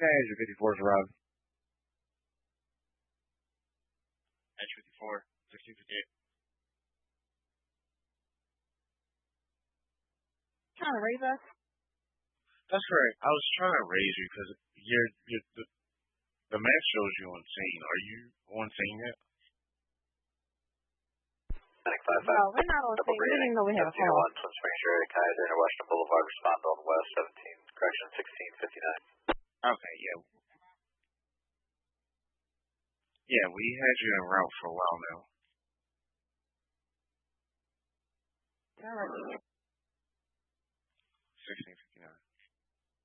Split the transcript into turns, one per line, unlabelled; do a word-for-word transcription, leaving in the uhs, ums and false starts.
Yeah, Azure fifty-four is arrived.
Edge fifty-four, sixteen fifty-eight.
Trying to raise us?
That's right. I was trying to raise you because you're, you're the, the map shows you on scene. Are you on scene yet?
No, we're not on scene. We didn't even know we had a call.
one, Twin Springs area, Kaiser, Interwestern Boulevard, respond on west, seventeen, correction, sixteen fifty-nine.
Okay, yeah. Yeah, we had you en route for a while now.
All right.